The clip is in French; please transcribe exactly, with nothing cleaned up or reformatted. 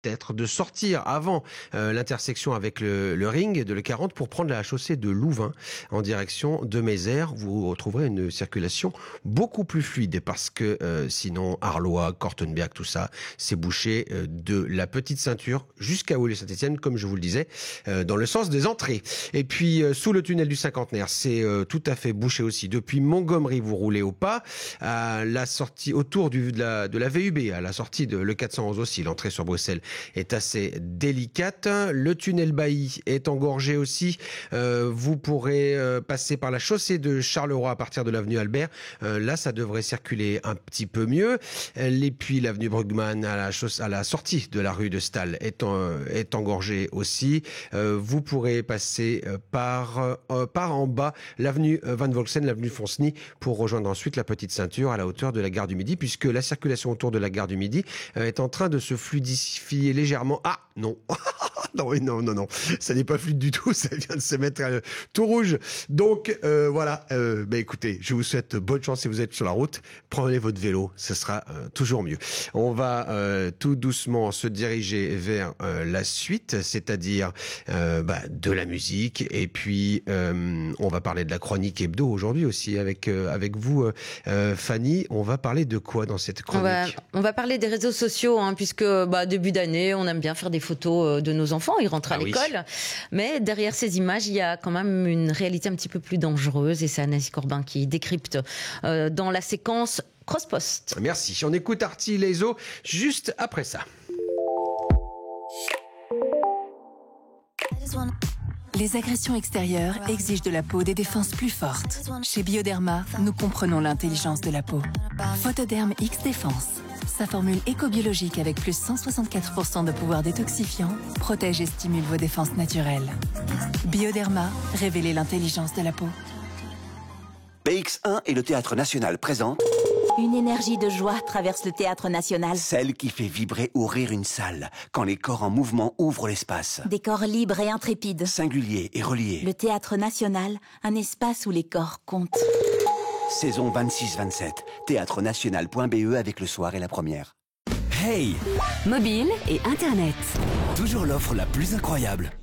être de sortir avant euh, l'intersection avec le, le ring de l'E quarante pour prendre la chaussée de Louvain en direction de Mézères. Vous retrouverez une circulation beaucoup plus fluide parce que euh, sinon Arlois, Kortenberg, tout ça, c'est bouché euh, de la petite ceinture jusqu'à Oulé-Saint-Étienne, comme je vous le disais, euh, dans le sens des entrées. Et puis euh, sous le tunnel du Cinquantenaire, c'est euh, tout à fait bouché aussi. Depuis Montgomery, vous roulez au pas, à la sortie autour du, de, la, de la V U B, à la sortie de l'E quatre cent onze aussi, l'entrée sur Bruxelles est assez délicate. Le tunnel Bailly est engorgé aussi. Euh, vous pourrez euh, passer par la chaussée de Charleroi à partir de l'avenue Albert. Euh, là, ça devrait circuler un petit peu mieux. Et puis l'avenue Brugmann à la, chausse- à la sortie de la rue de Stahl est, en, est engorgée aussi. Euh, vous pourrez passer euh, par, euh, par en bas l'avenue Van Volksen, l'avenue Fonceny pour rejoindre ensuite la petite ceinture à la hauteur de la gare du Midi, puisque la circulation autour de la gare du Midi euh, est en train de se fluidifier légèrement. Ah non, non, oui, non, non, non, ça n'est pas fluide du tout, ça vient de se mettre euh, tout rouge. Donc euh, voilà, euh, bah, écoutez, je vous souhaite bonne chance si vous êtes sur la route. Prenez votre vélo, ce sera euh, toujours mieux. On va euh, tout doucement se diriger vers euh, la suite, c'est-à-dire euh, bah, de la musique, et puis euh, on va parler de la chronique hebdo aujourd'hui aussi avec euh, avec vous, euh, Fanny. On va parler de quoi dans cette chronique? On va, on va parler des réseaux sociaux, hein, puisque bah, début d'année, on aime bien faire des photos de nos enfants, ils rentrent à Ah l'école. Oui. Mais derrière ces images, il y a quand même une réalité un petit peu plus dangereuse, et c'est Anaïs Corbin qui décrypte euh, dans la séquence Cross-Post. Merci. On écoute Arty Lezo juste après ça. Les agressions extérieures exigent de la peau des défenses plus fortes. Chez Bioderma, nous comprenons l'intelligence de la peau. Photoderm X Défense. Sa formule éco-biologique avec plus cent soixante-quatre pour cent de pouvoir détoxifiant protège et stimule vos défenses naturelles. Bioderma, révélez l'intelligence de la peau. B X un et le Théâtre National présentent Une énergie de joie traverse le Théâtre National. celle qui fait vibrer ou rire une salle, quand les corps en mouvement ouvrent l'espace. Des corps libres et intrépides. Singuliers et reliés. Le Théâtre National, un espace où les corps comptent. Saison vingt-six vingt-sept. théâtre national point b e avec le soir et la première. Hey! Mobile et Internet. Toujours l'offre la plus incroyable.